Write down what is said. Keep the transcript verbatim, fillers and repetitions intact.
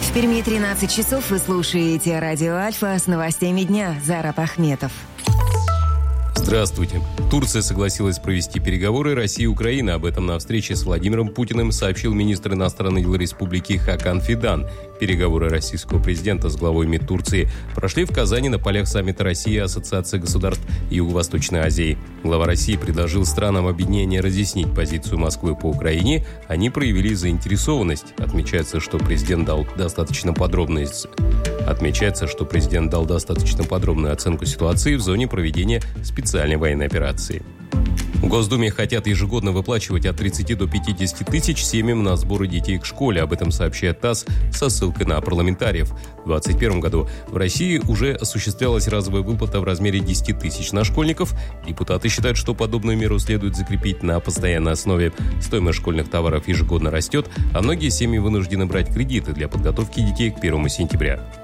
В Перми тринадцать часов. Вы слушаете радио Альфа с новостями дня. Зараб Ахметов. Здравствуйте. Турция согласилась провести переговоры России и Украины. Об этом на встрече с Владимиром Путиным сообщил министр иностранных дел республики Хакан Фидан. Переговоры российского президента с главой МИД Турции прошли в Казани на полях саммита России и Ассоциации государств Юго-Восточной Азии. Глава России предложил странам объединения разъяснить позицию Москвы по Украине. Они проявили заинтересованность. Отмечается, что президент дал достаточно подробные... Отмечается, что президент дал достаточно подробную оценку ситуации в зоне проведения специальной военной операции. В Госдуме хотят ежегодно выплачивать от тридцати до пятидесяти тысяч семьям на сборы детей к школе. Об этом сообщает ТАСС со ссылкой на парламентариев. В две тысячи двадцать первом году в России уже осуществлялась разовая выплата в размере десяти тысяч на школьников. Депутаты считают, что подобную меру следует закрепить на постоянной основе. Стоимость школьных товаров ежегодно растет, а многие семьи вынуждены брать кредиты для подготовки детей к первому сентября.